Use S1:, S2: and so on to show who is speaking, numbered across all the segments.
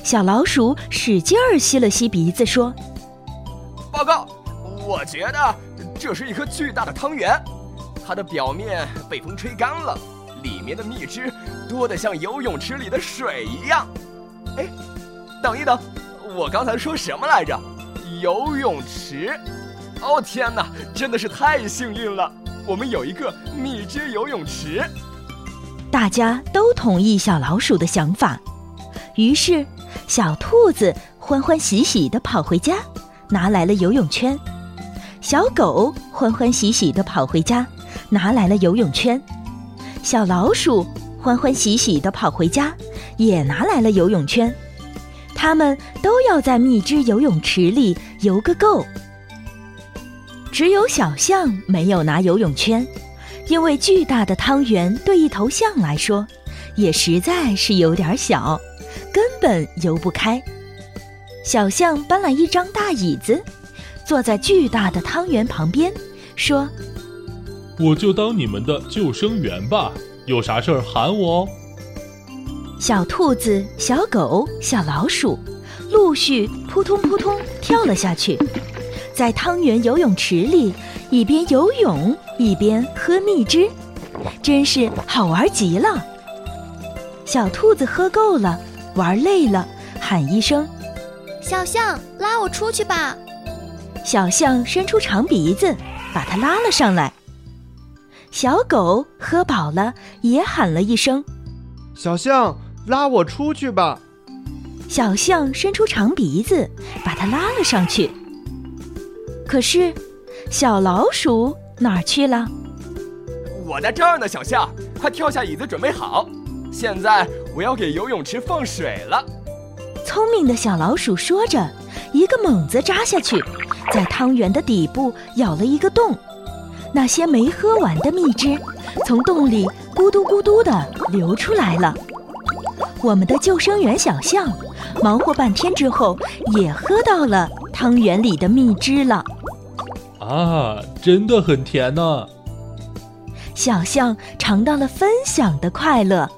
S1: 小老鼠使劲儿吸了吸鼻子说：
S2: 报告，我觉得这是一颗巨大的汤圆，它的表面被风吹干了，里面的蜜汁多得像游泳池里的水一样。哎，等一等，我刚才说什么来着？游泳池？哦天哪，真的是太幸运了，我们有一个蜜汁游泳池。
S1: 大家都同意小老鼠的想法，于是小兔子欢欢喜喜地跑回家，拿来了游泳圈。小狗欢欢喜喜地跑回家，拿来了游泳圈。小老鼠欢欢喜喜地跑回家，也拿来了游泳圈。它们都要在蜜汁游泳池里游个够。只有小象没有拿游泳圈，因为巨大的汤圆对一头象来说，也实在是有点小，根本游不开。小象搬来一张大椅子，坐在巨大的汤圆旁边，说：
S3: 我就当你们的救生员吧，有啥事儿喊我哦。
S1: 小兔子、小狗、小老鼠陆续扑通扑通跳了下去，在汤圆游泳池里一边游泳一边喝蜜汁，真是好玩极了。小兔子喝够了，玩累了，喊一声：
S4: 小象，拉我出去吧。
S1: 小象伸出长鼻子，把它拉了上来。小狗喝饱了，也喊了一声：
S5: 小象，拉我出去吧。
S1: 小象伸出长鼻子，把它拉了上去。可是小老鼠哪儿去了？
S2: 我在这儿呢，小象，快跳下椅子准备好，现在我要给游泳池放水了。
S1: 聪明的小老鼠说着，一个猛子扎下去，在汤圆的底部咬了一个洞，那些没喝完的蜜汁从洞里咕嘟咕嘟地流出来了。我们的救生员小象忙活半天之后，也喝到了汤圆里的蜜汁了。
S3: 啊，真的很甜呢。
S1: 小象尝到了分享的快乐。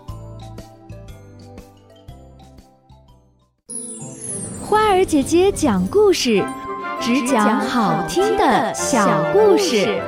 S6: 花儿姐姐讲故事，只讲好听的小故事。